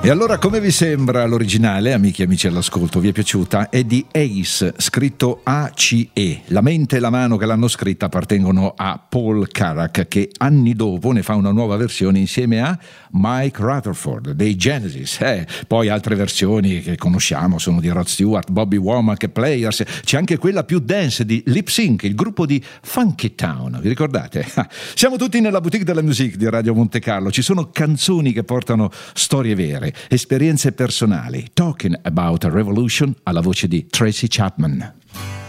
E allora come vi sembra l'originale, amici e amici all'ascolto? Vi è piaciuta? È di Ace, scritto ACE. La mente e la mano che l'hanno scritta appartengono a Paul Carrack, che anni dopo ne fa una nuova versione insieme a Mike Rutherford dei Genesis. Poi altre versioni che conosciamo sono di Rod Stewart, Bobby Womack e Players. C'è anche quella più dance di Lip Sync, il gruppo di Funky Town, vi ricordate? Siamo tutti nella boutique della musique di Radio Monte Carlo. Ci sono canzoni che portano storie vere, esperienze personali. Talking About a Revolution alla voce di Tracy Chapman.